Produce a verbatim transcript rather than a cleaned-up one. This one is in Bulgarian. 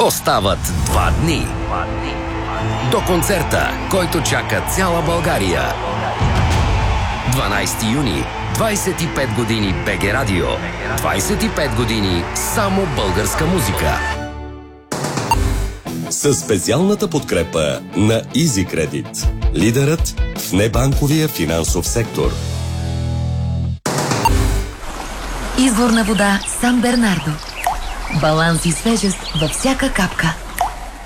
Остават два дни до концерта, който чака цяла България. дванайсети юни, двайсет и пет години БГ Радио. двайсет и пет години само българска музика. Със специалната подкрепа на EasyCredit, лидерът в небанковия финансов сектор. Изворна вода Сан Бернардо. Баланс и свежест във всяка капка.